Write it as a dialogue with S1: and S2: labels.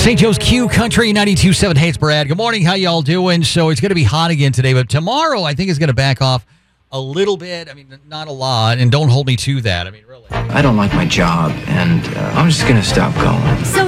S1: St. Joe's Q Country 92.7. Hey, it's Brad. Good morning. How y'all doing? So it's going to be hot again today, but tomorrow I think it's going to back off a little bit. I mean, not a lot, and don't hold me to that. I mean, really.
S2: I don't like my job, and I'm just going to stop going.